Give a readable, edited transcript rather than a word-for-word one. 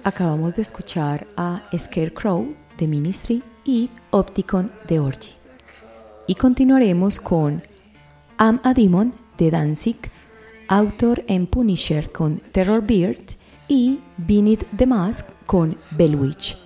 acabamos de escuchar a Scarecrow de Ministry y Opticon de Orgy. Y continuaremos con I'm a Demon de Danzig, Author and Punisher con Terror Beard y Beneath the Mask con Bellwitch.